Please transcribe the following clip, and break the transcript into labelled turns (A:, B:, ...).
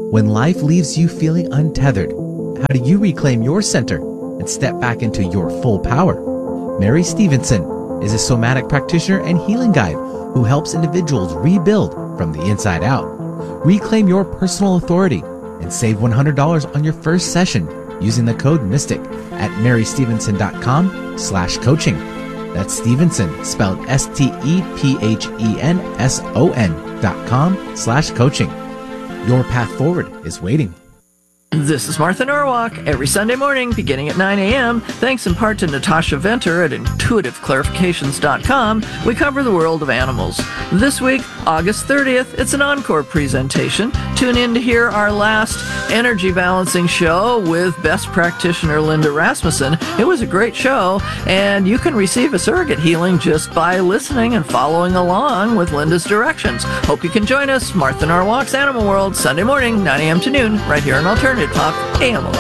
A: When life leaves you feeling untethered, how do you reclaim your center and step back into your full power? Mary Stevenson is a somatic practitioner and healing guide who helps individuals rebuild from the inside out. Reclaim your personal authority and save $100 on your first session using the code MYSTIC at marystevenson.com/coaching. That's Stevenson, spelled STEPHENSON.com/coaching. Your path forward is waiting.
B: This is Martha Norwalk, every Sunday morning beginning at 9 a.m. Thanks in part to Natasha Venter at intuitiveclarifications.com, we cover the world of animals. This week, August 30th, it's an encore presentation. Tune in to hear our last energy balancing show with best practitioner Linda Rasmussen. It was a great show, and you can receive a surrogate healing just by listening and following along with Linda's directions. Hope you can join us, Martha Norwalk's Animal World, Sunday morning, 9 a.m. to noon, right here on Alternative Talk, AM